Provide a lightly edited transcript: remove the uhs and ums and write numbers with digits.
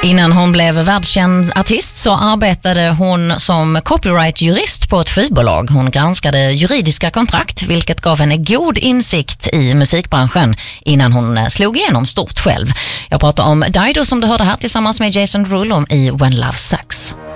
Innan hon blev världskänd artist så arbetade hon som copyright-jurist på ett skivbolag. Hon granskade juridiska kontrakt, vilket gav henne god insikt i musikbranschen innan hon slog igenom stort själv. Jag pratar om Dido som du hörde här tillsammans med Jason Derulo i When Love Sucks.